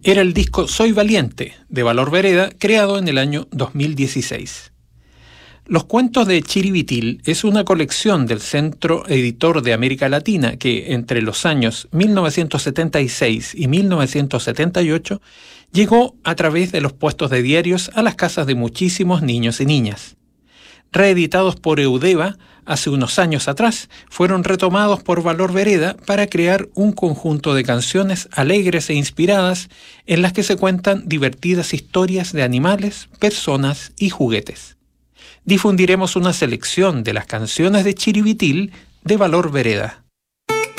era el disco Soy Valiente, de Valor Vereda, creado en el año 2016. Los cuentos de Chiribitil es una colección del Centro Editor de América Latina que, entre los años 1976 y 1978, llegó a través de los puestos de diarios a las casas de muchísimos niños y niñas. Reeditados por Eudeva hace unos años atrás, fueron retomados por Valor Vereda para crear un conjunto de canciones alegres e inspiradas en las que se cuentan divertidas historias de animales, personas y juguetes. Difundiremos una selección de las canciones de Chiribitil de Valor Vereda.